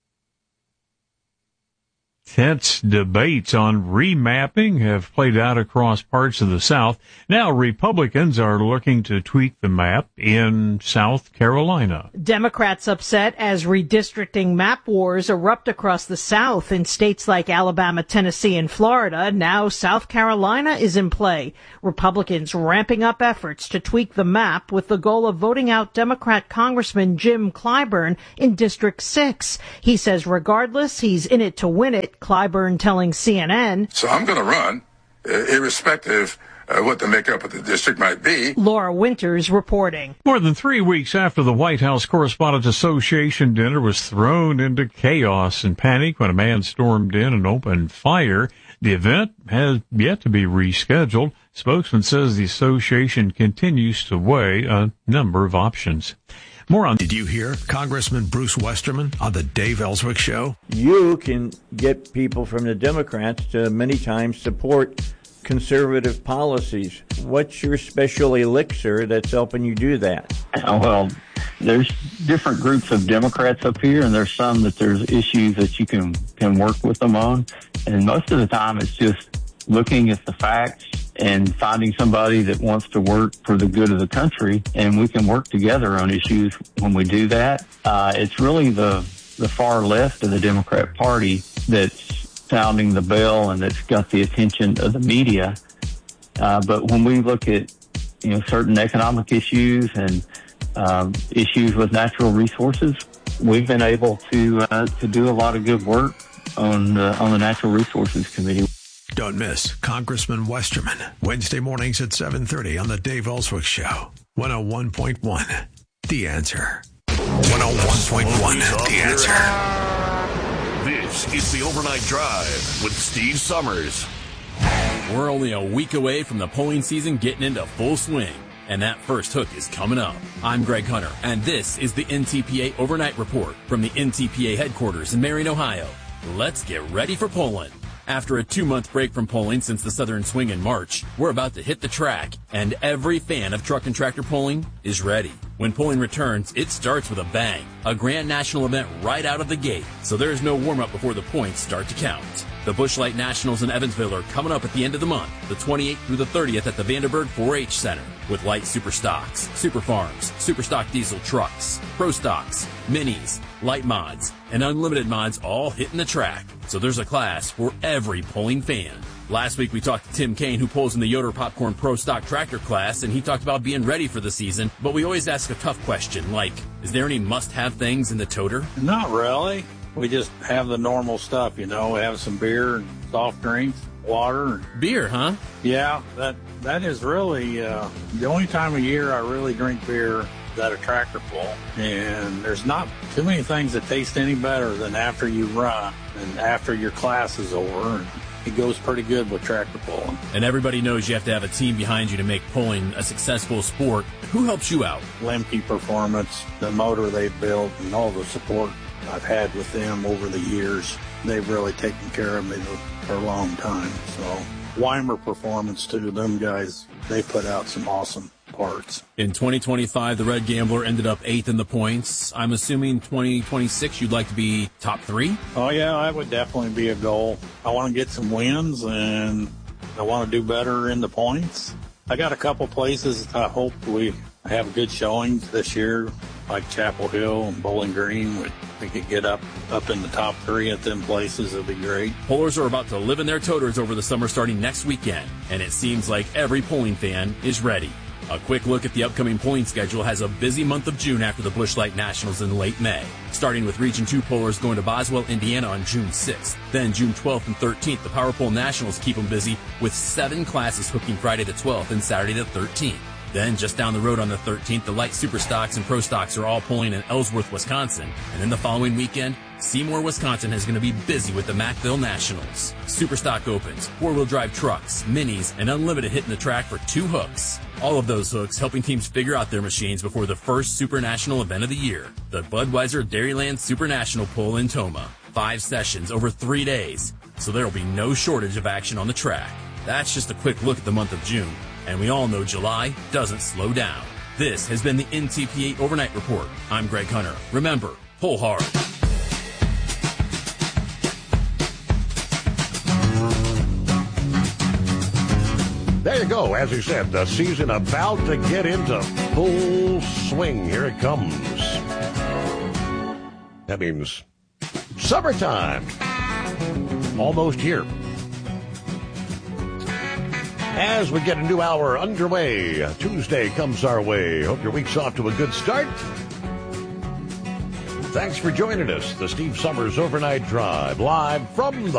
Speaker 16: Tense debates on remapping have played out across parts of the South. Now Republicans are looking to tweak the map in South Carolina.
Speaker 9: Democrats upset as redistricting map wars erupt across the South in states like Alabama, Tennessee, and Florida. Now South Carolina is in play. Republicans ramping up efforts to tweak the map with the goal of voting out Democrat Congressman Jim Clyburn in District six. He says regardless, he's in it to win it. Clyburn telling C N N.
Speaker 13: So I'm going to run, uh, irrespective of what the makeup of the district might be.
Speaker 9: Laura Winters reporting.
Speaker 16: More than three weeks after the White House Correspondents Association dinner was thrown into chaos and panic when a man stormed in and opened fire, the event has yet to be rescheduled. Spokesman says the association continues to weigh a number of options. More on.
Speaker 7: Did you hear Congressman Bruce Westerman on the Dave Ellswick Show?
Speaker 20: You can get people from the Democrats to many times support conservative policies. What's your special elixir that's helping you do that?
Speaker 21: Well, there's different groups of Democrats up here, and there's some that there's issues that you can, can work with them on. And most of the time it's just looking at the facts and finding somebody that wants to work for the good of the country, and we can work together on issues when we do that. Uh, it's really the, the far left of the Democrat Party that's sounding the bell and that's got the attention of the media. Uh, but when we look at, you know, certain economic issues and um, issues with natural resources, we've been able to uh, to do a lot of good work on uh, on the Natural Resources Committee.
Speaker 7: Don't miss Congressman Westerman, Wednesday mornings at seven thirty on the Dave Ellswick Show. one oh one point one, The Answer. one oh one point one, The Answer.
Speaker 15: This is the Overnight Drive with Steve Summers.
Speaker 17: We're only a week away from the polling season getting into full swing, and that first hook is coming up. I'm Greg Hunter, and this is the N T P A Overnight Report from the N T P A headquarters in Marion, Ohio. Let's get ready for polling. After a two-month break from polling since the Southern Swing in March, we're about to hit the track, and every fan of truck and tractor polling is ready. When polling returns, it starts with a bang, a grand national event right out of the gate, so there's no warm-up before the points start to count. The Busch Light Nationals in Evansville are coming up at the end of the month, the twenty-eighth through the thirtieth at the Vandenberg four H Center, with light super stocks, super farms, super stock diesel trucks, pro stocks, minis, light mods, and unlimited mods all hitting the track. So there's a class for every polling fan. Last week we talked to Tim Kane, who pulls in the Yoder Popcorn Pro Stock Tractor class, and he talked about being ready for the season, but we always ask a tough question, like, is there any must-have things in the toter?
Speaker 19: Not really. We just have the normal stuff, you know. We have some beer and soft drinks, water.
Speaker 17: Beer, huh?
Speaker 19: Yeah, that that is really uh, the only time of year I really drink beer is at a tractor pull. And there's not too many things that taste any better than after you run and after your class is over. And it goes pretty good with tractor pulling.
Speaker 17: And everybody knows you have to have a team behind you to make pulling a successful sport. Who helps you out?
Speaker 19: Lemke Performance, the motor they've built, and all the support I've had with them over the years. They've really taken care of me for a long time. So Weimer Performance too, them guys, they put out some awesome parts.
Speaker 17: In twenty twenty-five, the Red Gambler ended up eighth in the points. I'm assuming twenty twenty-six, you'd like to be top three?
Speaker 19: Oh, yeah, that would definitely be a goal. I want to get some wins, and I want to do better in the points. I got a couple places I hope we have good showings this year, like Chapel Hill and Bowling Green. We, we could get up, up in the top three at them places. It'd be great.
Speaker 17: Pollers are about to live in their toters over the summer starting next weekend, and it seems like every polling fan is ready. A quick look at the upcoming polling schedule has a busy month of June after the Busch Light Nationals in late May. Starting with Region two pollers going to Boswell, Indiana on June sixth. Then June twelfth and thirteenth, the Power Poll Nationals keep them busy with seven classes hooking Friday the twelfth and Saturday the thirteenth. Then, just down the road on the thirteenth, the Light Super Stocks and Pro Stocks are all polling in Ellsworth, Wisconsin. And then the following weekend, Seymour, Wisconsin is going to be busy with the Mackville Nationals. Super Stock opens, four-wheel drive trucks, minis, and unlimited hitting the track for two hooks. All of those hooks helping teams figure out their machines before the first Super National event of the year, the Budweiser Dairyland Super National Pull in Toma. Five sessions over three days, so there will be no shortage of action on the track. That's just a quick look at the month of June. And we all know July doesn't slow down. This has been the N T P A Overnight Report. I'm Greg Hunter. Remember, pull hard.
Speaker 2: There you go. As you said, the season about to get into full swing. Here it comes. That means summertime. Almost here. As we get a new hour underway, Tuesday comes our way. Hope your week's off to a good start. Thanks for joining us. The Steve Summers Overnight Drive, live from the